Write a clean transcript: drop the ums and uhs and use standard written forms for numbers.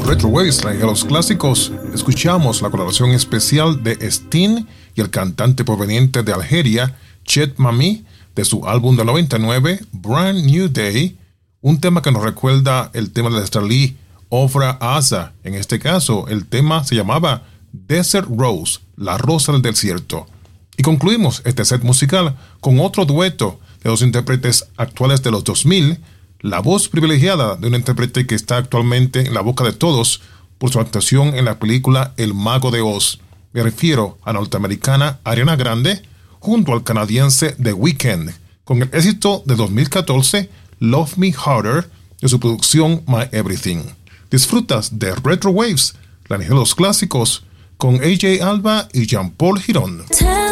Retro Waves, la de los clásicos, escuchamos la colaboración especial de Sting y el cantante proveniente de Algeria, Chet Mami, de su álbum del 99, Brand New Day, un tema que nos recuerda el tema del israelí Ofra Asa. En este caso, el tema se llamaba Desert Rose, la rosa del desierto. Y concluimos este set musical con otro dueto de los intérpretes actuales de los 2000, la voz privilegiada de un intérprete que está actualmente en la boca de todos por su actuación en la película El Mago de Oz. Me refiero a la norteamericana Ariana Grande junto al canadiense The Weeknd, con el éxito de 2014 Love Me Harder de su producción My Everything. Disfrutas de Retro Waves, la energía de los clásicos, con AJ Alba y Jean-Paul Girón.